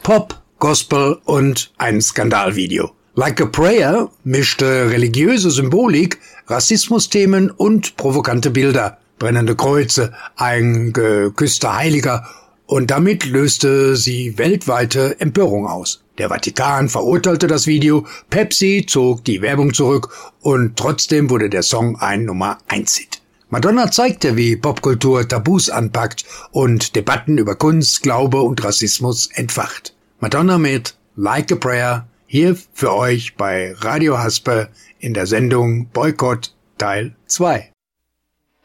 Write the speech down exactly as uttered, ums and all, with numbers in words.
Pop, Gospel und ein Skandalvideo. Like a Prayer mischte religiöse Symbolik, Rassismusthemen und provokante Bilder, brennende Kreuze, ein geküsster Heiliger, und damit löste sie weltweite Empörung aus. Der Vatikan verurteilte das Video, Pepsi zog die Werbung zurück und trotzdem wurde der Song ein Nummer eins Hit. Madonna zeigte, wie Popkultur Tabus anpackt und Debatten über Kunst, Glaube und Rassismus entfacht. Madonna mit Like a Prayer, hier für euch bei Radio Haspe in der Sendung Boykott Teil zwei.